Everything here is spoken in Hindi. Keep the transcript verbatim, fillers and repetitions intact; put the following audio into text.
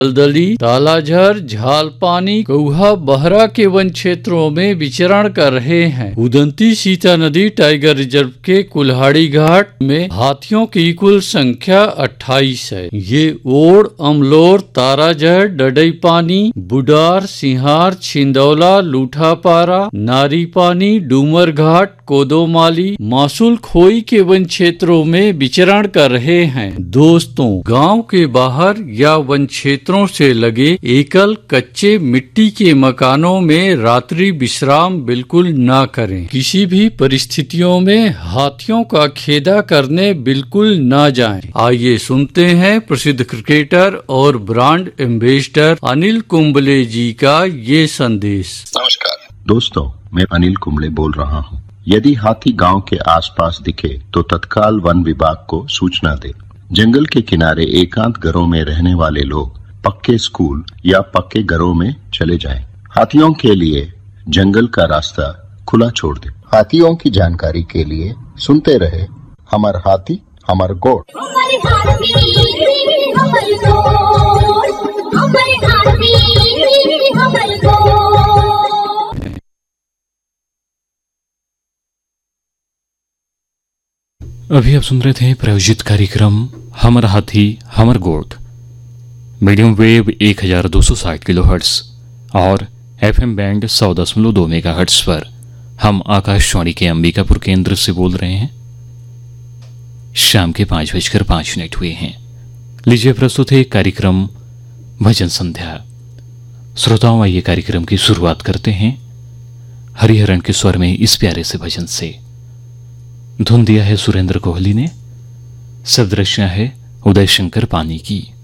दलदली, तालाझर, झालपानी, कौहा, बहरा के वन क्षेत्रों में विचरण कर रहे हैं। उदंती सीता नदी टाइगर रिजर्व के कुल्हाड़ी घाट में हाथियों की कुल संख्या अट्ठाईस है। ये ओड़, अमलोर, ताराझर, डडईपानी, बुडार, सिंहार, छिंदौला, लूठापारा, नारीपानी, डूमर घाट, कोदोमाली, मासूल खोई के वन क्षेत्रों में विचरण कर रहे हैं। दोस्तों, गांव के बाहर या वन क्षेत्रों से लगे एकल कच्चे मिट्टी के मकानों में रात्रि विश्राम बिल्कुल ना करें। किसी भी परिस्थितियों में हाथियों का खेदा करने बिल्कुल ना जाएं। आइए सुनते हैं प्रसिद्ध क्रिकेटर और ब्रांड एम्बेसडर अनिल कुंबले जी का ये संदेश। नमस्कार दोस्तों, मैं अनिल कुंबले बोल रहा हूँ। यदि हाथी गांव के आसपास दिखे तो तत्काल वन विभाग को सूचना दे। जंगल के किनारे एकांत घरों में रहने वाले लोग पक्के स्कूल या पक्के घरों में चले जाएं। हाथियों के लिए जंगल का रास्ता खुला छोड़ दे। हाथियों की जानकारी के लिए सुनते रहे हमर हाथी हमर गोड़। अभी आप सुन रहे थे प्रायोजित कार्यक्रम हमर हाथी हमर गोठ, मीडियम वेव एक हजार दो सौ साठ किलो हर्ट्स और एफएम बैंड सौ दशमलव दो मेगा हर्ट्स पर। हम आकाशवाणी के अंबिकापुर केंद्र से बोल रहे हैं। शाम के पांच बजकर पांच मिनट हुए हैं। लीजिए प्रस्तुत है कार्यक्रम भजन संध्या। श्रोताओं, आइए कार्यक्रम की शुरुआत करते हैं हरिहरन के स्वर में इस प्यारे से भजन से। धुन दिया है सुरेंद्र कोहली ने, शब्द रचना है उदय शंकर पानी की।